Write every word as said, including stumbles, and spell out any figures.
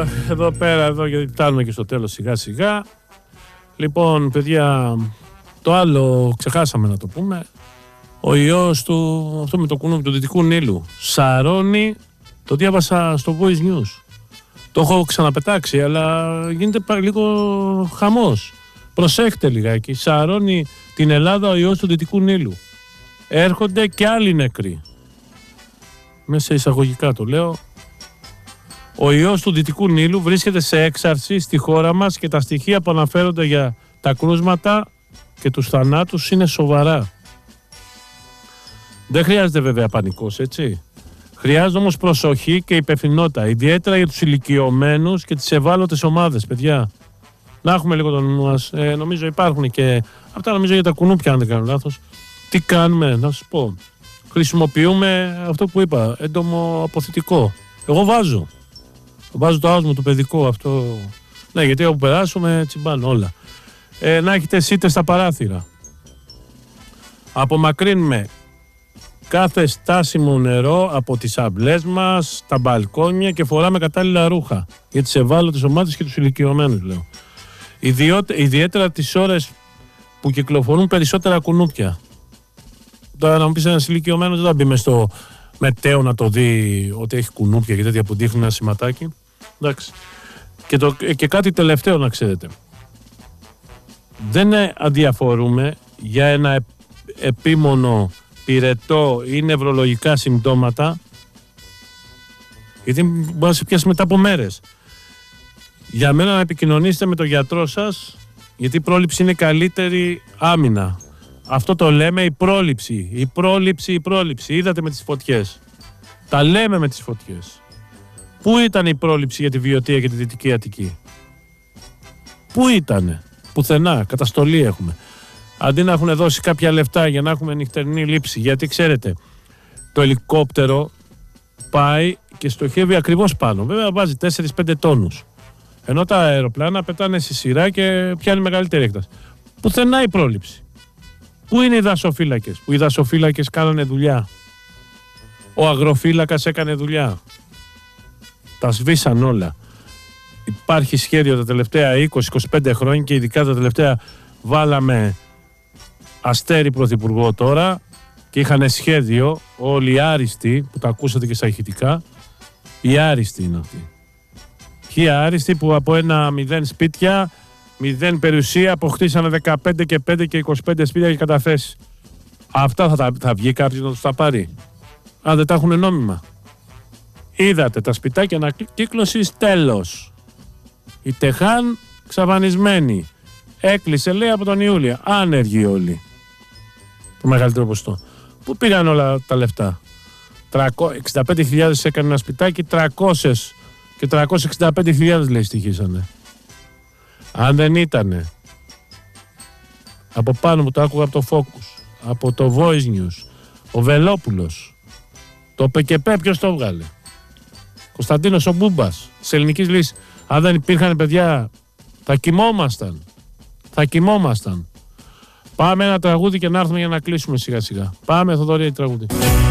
εδώ πέρα, εδώ, γιατί φτάνουμε και στο τέλος σιγά σιγά. Λοιπόν, παιδιά, το άλλο ξεχάσαμε να το πούμε. Ο ιός του, αυτό με το κουνούβι του Δυτικού Νείλου, σαρώνει, το διάβασα στο Voice News. Το έχω ξαναπετάξει, αλλά γίνεται πάλι λίγο χαμός. Προσέχτε λιγάκι, σαρώνει την Ελλάδα ο ιός του Δυτικού Νείλου. Έρχονται και άλλοι νεκροί. Μέσα εισαγωγικά το λέω. Ο ιός του Δυτικού Νείλου βρίσκεται σε έξαρση στη χώρα μας και τα στοιχεία που αναφέρονται για τα κρούσματα και τους θανάτους είναι σοβαρά. Δεν χρειάζεται βέβαια πανικός, έτσι. Χρειάζεται όμως προσοχή και υπευθυνότητα, ιδιαίτερα για τους ηλικιωμένους και τις ευάλωτες ομάδες, παιδιά. Να έχουμε λίγο τον νου μας. Ε, νομίζω υπάρχουν και αυτά, νομίζω για τα κουνούπια, αν δεν κάνω λάθος. Τι κάνουμε, να σας πω. Χρησιμοποιούμε αυτό που είπα, έντομο αποθητικό. Εγώ βάζω. Βάζω το άσμο, το παιδικό αυτό. Ναι, γιατί όπου περάσουμε τσιμπάνε όλα. Ε, να έχετε σίτες στα παράθυρα. Απομακρύνουμε κάθε στάσιμο νερό από τις αυλές μας, τα μπαλκόνια και φοράμε κατάλληλα ρούχα. Για τις ευάλωτες ομάδες και τους ηλικιωμένους, λέω. Ιδιότε, ιδιαίτερα τις ώρες που κυκλοφορούν περισσότερα κουνούπια. Τώρα να μου πεις ένας ηλικιωμένος δεν θα μπει μες στο μετέο να το δει ότι έχει κουνούπια και τέτοια που δείχνει ένα σηματάκι. Εντάξει. Και, το, και κάτι τελευταίο να ξέρετε. Δεν αδιαφορούμε για ένα επίμονο πυρετό ή νευρολογικά συμπτώματα, γιατί μπορεί να σε πιάσει μετά από μέρες. Για μένα να επικοινωνήσετε με τον γιατρό σας, γιατί η πρόληψη είναι καλύτερη άμυνα. Αυτό το λέμε η πρόληψη, η πρόληψη, η πρόληψη. Είδατε με τις φωτιές. Τα λέμε με τις φωτιές. Πού ήταν η πρόληψη για τη Βιωτία και τη Δυτική Αττική? Πού ήτανε? Πουθενά, καταστολή έχουμε. Αντί να έχουν δώσει κάποια λεφτά για να έχουμε νυχτερινή λήψη, γιατί ξέρετε, το ελικόπτερο πάει και στοχεύει ακριβώς πάνω. Βέβαια βάζει τέσσερα πέντε τόνους. Ενώ τα αεροπλάνα πετάνε στη σειρά και πιάνει μεγαλύτερη έκταση. Πουθενά η πρόληψη. Πού είναι οι δασοφύλακες? Που οι δασοφύλακες κάνανε δουλειά. Ο αγροφύλακας έκανε δουλειά. Τα σβήσαν όλα. Υπάρχει σχέδιο τα τελευταία είκοσι είκοσι πέντε χρόνια και ειδικά τα τελευταία βάλαμε Αστέρι πρωθυπουργό τώρα και είχαν σχέδιο όλοι οι άριστοι που τα ακούσατε και στα ηχητικά. Οι άριστοι είναι αυτοί. Ποιοι άριστοι που από ένα μηδέν σπίτια, μηδέν περιουσία αποκτήσανε δεκαπέντε και πέντε και είκοσι πέντε σπίτια και καταθέσεις. Αυτά θα, τα, θα βγει κάποιος να τους τα πάρει? Αν δεν τα έχουν νόμιμα. Είδατε τα σπιτάκια ανακύκλωσης, τέλος. Η Τεχάν ξαφανισμένη. Έκλεισε, λέει, από τον Ιούλιο. Άνεργοι όλοι. Το μεγαλύτερο ποσοστό. Πού πήγαν όλα τα λεφτά? εξήντα πέντε χιλιάδες έκανε ένα σπιτάκι, τριακόσιες και τριακόσιες εξήντα πέντε χιλιάδες λέει στοιχήσανε. Αν δεν ήτανε από πάνω που το άκουγα από το Focus, από το Voice News, ο Βελόπουλος, το ΠΚΠ ποιος το βγάλε? Κωνσταντίνος ο Μπούμπας, της Ελληνικής Λύσης. Αν δεν υπήρχαν παιδιά, θα κοιμόμασταν. Θα κοιμόμασταν. Πάμε ένα τραγούδι και να έρθουμε για να κλείσουμε σιγά σιγά. Πάμε, Θοδωρή, τραγούδι.